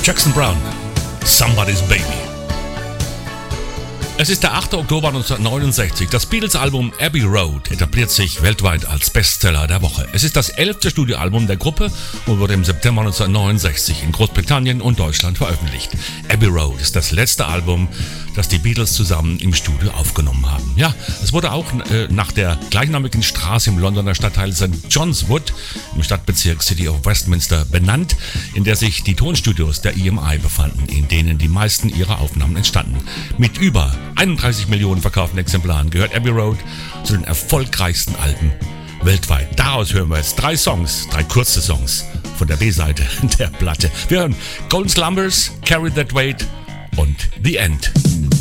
Jackson Browne, Somebody's Baby. Es ist der 8. Oktober 1969. Das Beatles-Album Abbey Road etabliert sich weltweit als Bestseller der Woche. Es ist das 11. Studioalbum der Gruppe und wurde im September 1969 in Großbritannien und Deutschland veröffentlicht. Abbey Road ist das letzte Album, das die Beatles zusammen im Studio aufgenommen haben. Ja, es wurde auch nach der gleichnamigen Straße im Londoner Stadtteil St. John's Wood im Stadtbezirk City of Westminster benannt, in der sich die Tonstudios der EMI befanden, in denen die meisten ihrer Aufnahmen entstanden. Mit über 31 Millionen verkauften Exemplaren gehört Abbey Road zu den erfolgreichsten Alben weltweit. Daraus hören wir jetzt 3 kurze Songs von der B-Seite der Platte. Wir hören Golden Slumbers, Carry That Weight und The End.